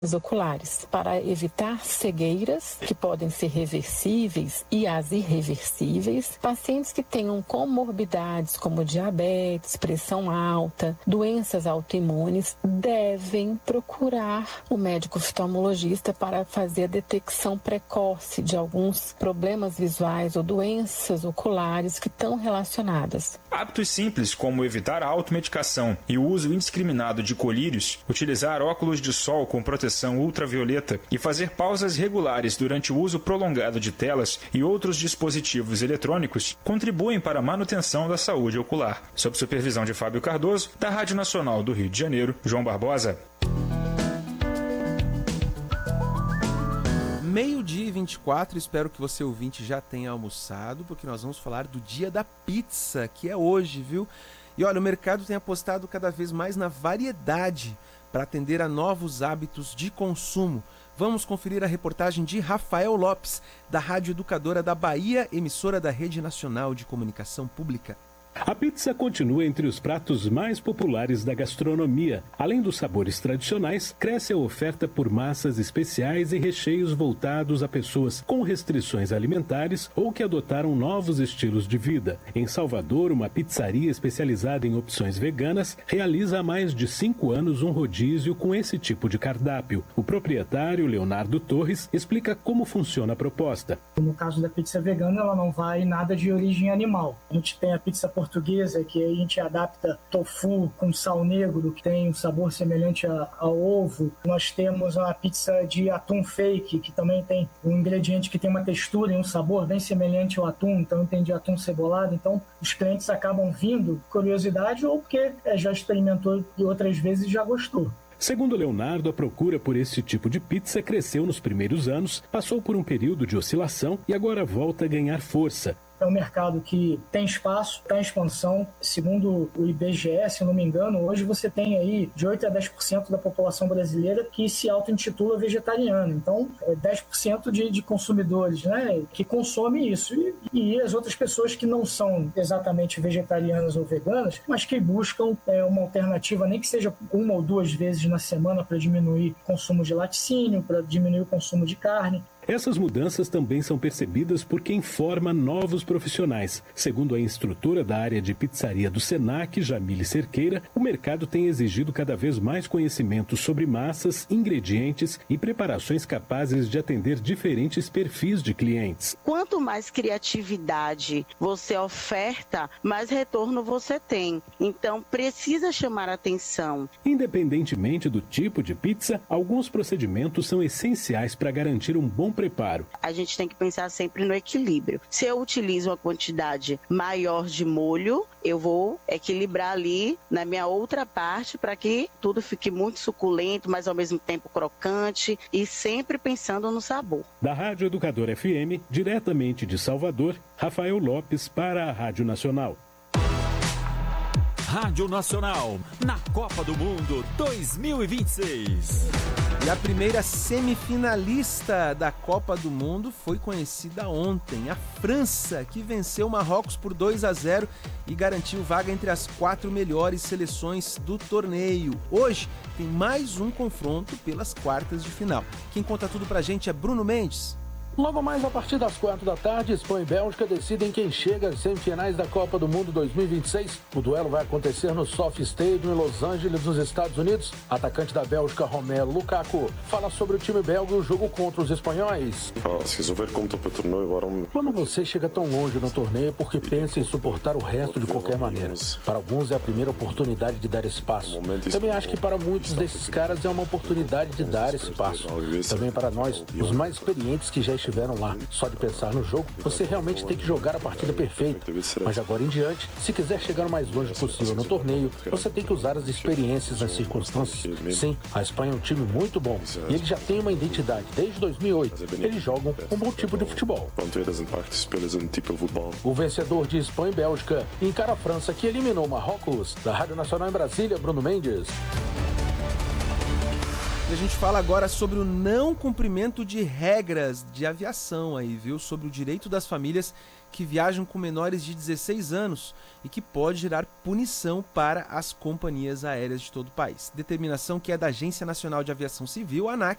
oculares para evitar cegueiras que podem ser reversíveis e as irreversíveis, pacientes que tenham comorbidades como diabetes, pressão alta, doenças autoimunes devem procurar o médico oftalmologista para fazer a detecção precoce de alguns problemas visuais ou doenças oculares que estão relacionadas. Hábitos simples como evitar a automedicação e o uso indiscriminado de colírios, utilizar óculos de sol com proteção ultravioleta e fazer pausas regulares durante o uso prolongado de telas e outros dispositivos eletrônicos contribuem para a manutenção da saúde ocular. Sob supervisão de Fábio Cardoso, da Rádio Nacional do Rio de Janeiro, João Barbosa. 12h24, espero que você ouvinte já tenha almoçado, porque nós vamos falar do Dia da Pizza, que é hoje, viu? E olha, o mercado tem apostado cada vez mais na variedade para atender a novos hábitos de consumo. Vamos conferir a reportagem de Rafael Lopes, da Rádio Educadora da Bahia, emissora da Rede Nacional de Comunicação Pública. A pizza continua entre os pratos mais populares da gastronomia. Além dos sabores tradicionais, cresce a oferta por massas especiais e recheios voltados a pessoas com restrições alimentares ou que adotaram novos estilos de vida. Em Salvador, uma pizzaria especializada em opções veganas realiza há mais de 5 anos um rodízio com esse tipo de cardápio. O proprietário, Leonardo Torres, explica como funciona a proposta. No caso da pizza vegana, ela não vai nada de origem animal. A gente tem a pizza portuguesa, que a gente adapta tofu com sal negro, que tem um sabor semelhante ao ovo. Nós temos uma pizza de atum fake, que também tem um ingrediente que tem uma textura e um sabor bem semelhante ao atum, então tem de atum cebolado. Então os clientes acabam vindo curiosidade ou porque já experimentou e outras vezes já gostou. Segundo Leonardo, a procura por esse tipo de pizza cresceu nos primeiros anos, passou por um período de oscilação e agora volta a ganhar força. É um mercado que tem espaço, está em expansão. Segundo o IBGE, se não me engano, hoje você tem aí de 8% a 10% da população brasileira que se auto-intitula vegetariano. Então, é 10% de consumidores, né, que consomem isso. E as outras pessoas que não são exatamente vegetarianas ou veganas, mas que buscam uma alternativa, nem que seja 1 ou 2 vezes na semana para diminuir o consumo de laticínio, para diminuir o consumo de carne. Essas mudanças também são percebidas por quem forma novos profissionais. Segundo a instrutora da área de pizzaria do Senac, Jamile Cerqueira, o mercado tem exigido cada vez mais conhecimento sobre massas, ingredientes e preparações capazes de atender diferentes perfis de clientes. Quanto mais criatividade você oferta, mais retorno você tem. Então, precisa chamar a atenção. Independentemente do tipo de pizza, alguns procedimentos são essenciais para garantir um bom preparo. A gente tem que pensar sempre no equilíbrio. Se eu utilizo uma quantidade maior de molho, eu vou equilibrar ali na minha outra parte para que tudo fique muito suculento, mas ao mesmo tempo crocante e sempre pensando no sabor. Da Rádio Educadora FM, diretamente de Salvador, Rafael Lopes para a Rádio Nacional. Rádio Nacional, na Copa do Mundo 2026. E a primeira semifinalista da Copa do Mundo foi conhecida ontem, a França, que venceu Marrocos por 2-0 e garantiu vaga entre as 4 melhores seleções do torneio. Hoje tem mais um confronto pelas quartas de final. Quem conta tudo pra gente é Bruno Mendes. Logo mais a partir das 4 da tarde, Espanha e Bélgica decidem quem chega às semifinais da Copa do Mundo 2026. O duelo vai acontecer no SoFi Stadium em Los Angeles, nos Estados Unidos. Atacante da Bélgica, Romelu Lukaku, fala sobre o time belga e o jogo contra os espanhóis. Quando você chega tão longe no torneio é porque pensa em suportar o resto de qualquer maneira. Para alguns é a primeira oportunidade de dar espaço. Também acho que para muitos desses caras é uma oportunidade de dar espaço. Também para nós, os mais experientes que já estiveram lá. Só de pensar no jogo, você realmente tem que jogar a partida perfeita. Mas agora em diante, se quiser chegar o mais longe possível no torneio, você tem que usar as experiências nas circunstâncias. Sim, a Espanha é um time muito bom e eles já têm uma identidade desde 2008. Eles jogam um bom tipo de futebol. O vencedor de Espanha e Bélgica encara a França, que eliminou Marrocos. Da Rádio Nacional em Brasília, Bruno Mendes. E a gente fala agora sobre o não cumprimento de regras de aviação aí, viu? Sobre o direito das famílias que viajam com menores de 16 anos e que pode gerar punição para as companhias aéreas de todo o país. Determinação que é da Agência Nacional de Aviação Civil, ANAC,